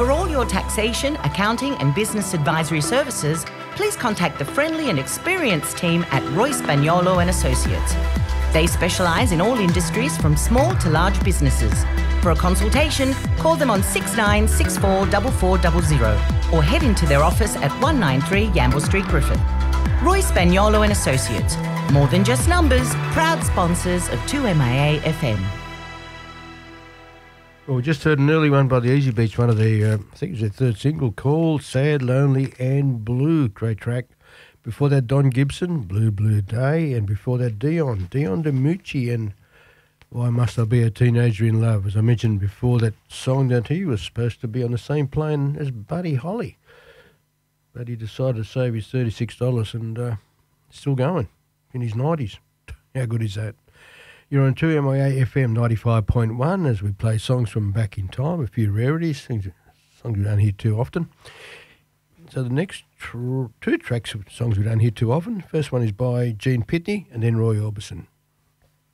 For all your taxation, accounting and business advisory services, please contact the friendly and experienced team at Roy Spagnolo and Associates. They specialise in all industries from small to large businesses. For a consultation, call them on 6964 4400 or head into their office at 193 Yamble Street, Griffith. Roy Spagnolo and Associates. More than just numbers, proud sponsors of 2MAA FM. Well, we just heard an early one by the Easy Beats, one of the, I think it was their third single, called Sad, Lonely and Blue. Great track. Before that, Don Gibson, Blue Blue Day, and before that, Dion DiMucci, and Why Must I Be a Teenager in Love? As I mentioned before, that song that he was supposed to be on the same plane as Buddy Holly, but he decided to save his $36 and still going in his 90s. How good is that? You're on 2MIA FM 95.1 as we play songs from back in time, a few rarities, songs we don't hear too often. So the next two tracks of songs we don't hear too often. First one is by Gene Pitney and then Roy Orbison.